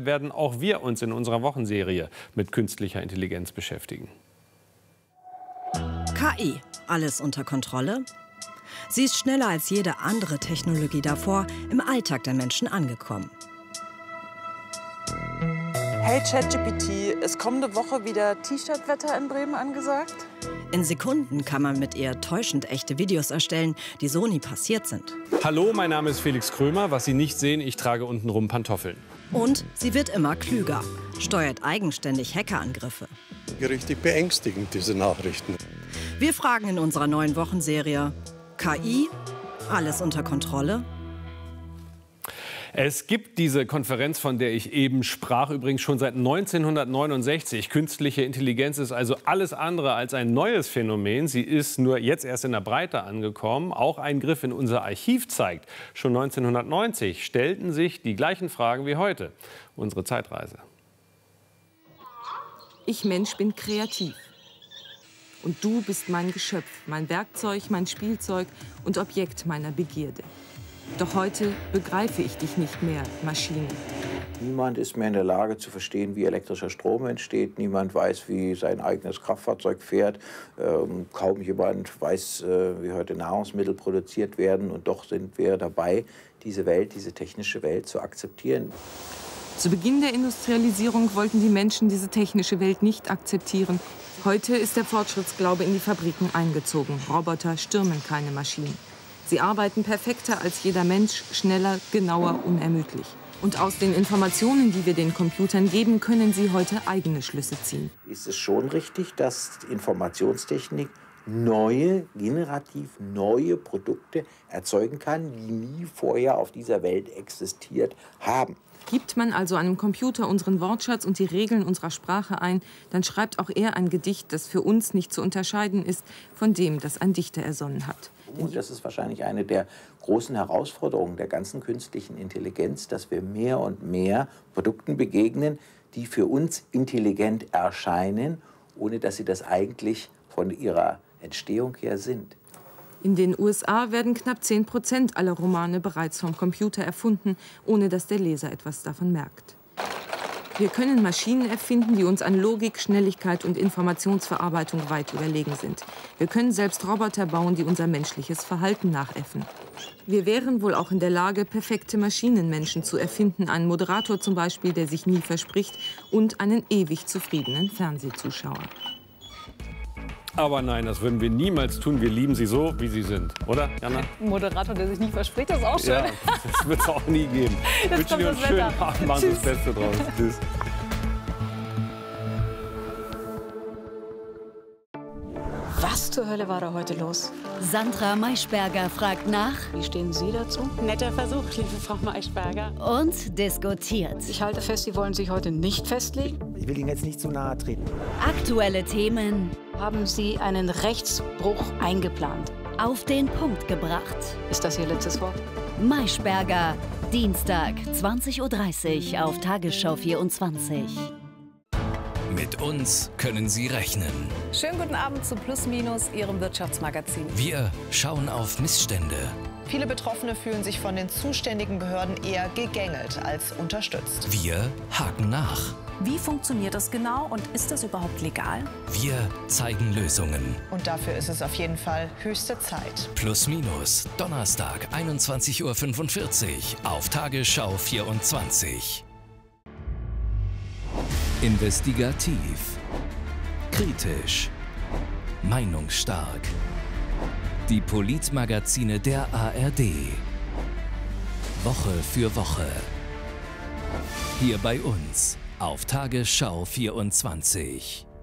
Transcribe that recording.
deshalb werden auch wir uns in unserer Wochenserie mit künstlicher Intelligenz beschäftigen. KI, alles unter Kontrolle? Sie ist schneller als jede andere Technologie davor im Alltag der Menschen angekommen. Hey ChatGPT, ist kommende Woche wieder T-Shirt-Wetter in Bremen angesagt? In Sekunden kann man mit ihr täuschend echte Videos erstellen, die so nie passiert sind. Hallo, mein Name ist Felix Krömer. Was Sie nicht sehen, ich trage untenrum Pantoffeln. Und sie wird immer klüger, steuert eigenständig Hackerangriffe. Richtig beängstigend, diese Nachrichten. Wir fragen in unserer neuen Wochenserie: KI, alles unter Kontrolle? Es gibt diese Konferenz, von der ich eben sprach, übrigens schon seit 1969. Künstliche Intelligenz ist also alles andere als ein neues Phänomen. Sie ist nur jetzt erst in der Breite angekommen. Auch ein Griff in unser Archiv zeigt, schon 1990 stellten sich die gleichen Fragen wie heute. Unsere Zeitreise. Ich, Mensch, bin kreativ. Und du bist mein Geschöpf, mein Werkzeug, mein Spielzeug und Objekt meiner Begierde. Doch heute begreife ich dich nicht mehr, Maschine. Niemand ist mehr in der Lage zu verstehen, wie elektrischer Strom entsteht. Niemand weiß, wie sein eigenes Kraftfahrzeug fährt. Kaum jemand weiß, wie heute Nahrungsmittel produziert werden. Und doch sind wir dabei, diese Welt, diese technische Welt zu akzeptieren. Zu Beginn der Industrialisierung wollten die Menschen diese technische Welt nicht akzeptieren. Heute ist der Fortschrittsglaube in die Fabriken eingezogen. Roboter stürmen keine Maschinen. Sie arbeiten perfekter als jeder Mensch, schneller, genauer, unermüdlich. Und aus den Informationen, die wir den Computern geben, können sie heute eigene Schlüsse ziehen. Ist es schon richtig, dass Informationstechnik generativ neue Produkte erzeugen kann, die nie vorher auf dieser Welt existiert haben? Gibt man also einem Computer unseren Wortschatz und die Regeln unserer Sprache ein, dann schreibt auch er ein Gedicht, das für uns nicht zu unterscheiden ist von dem, das ein Dichter ersonnen hat. Und das ist wahrscheinlich eine der großen Herausforderungen der ganzen künstlichen Intelligenz, dass wir mehr und mehr Produkten begegnen, die für uns intelligent erscheinen, ohne dass sie das eigentlich von ihrer Entstehung her sind. In den USA werden knapp 10% aller Romane bereits vom Computer erfunden, ohne dass der Leser etwas davon merkt. Wir können Maschinen erfinden, die uns an Logik, Schnelligkeit und Informationsverarbeitung weit überlegen sind. Wir können selbst Roboter bauen, die unser menschliches Verhalten nachäffen. Wir wären wohl auch in der Lage, perfekte Maschinenmenschen zu erfinden, einen Moderator zum Beispiel, der sich nie verspricht, und einen ewig zufriedenen Fernsehzuschauer. Aber nein, das würden wir niemals tun. Wir lieben sie so, wie sie sind. Oder, Jana? Ein Moderator, der sich nie verspricht, das ist auch schön. Ja, das wird es auch nie geben. Ich wünsche dir einen schönen Abend. Machen Sie das Beste draus. Tschüss. Was zur Hölle war da heute los? Sandra Maischberger fragt nach. Wie stehen Sie dazu? Netter Versuch, liebe Frau Maischberger. Und diskutiert. Ich halte fest, Sie wollen sich heute nicht festlegen. Ich will Ihnen jetzt nicht zu nahe treten. Aktuelle Themen. Haben Sie einen Rechtsbruch eingeplant? Auf den Punkt gebracht. Ist das Ihr letztes Wort? Maischberger, Dienstag, 20:30 Uhr auf Tagesschau 24. Mit uns können Sie rechnen. Schönen guten Abend zu Plus Minus, Ihrem Wirtschaftsmagazin. Wir schauen auf Missstände. Viele Betroffene fühlen sich von den zuständigen Behörden eher gegängelt als unterstützt. Wir haken nach. Wie funktioniert das genau und ist das überhaupt legal? Wir zeigen Lösungen. Und dafür ist es auf jeden Fall höchste Zeit. Plus Minus, Donnerstag, 21:45 Uhr auf Tagesschau 24. Investigativ, kritisch, meinungsstark. Die Politmagazine der ARD. Woche für Woche. Hier bei uns auf Tagesschau 24.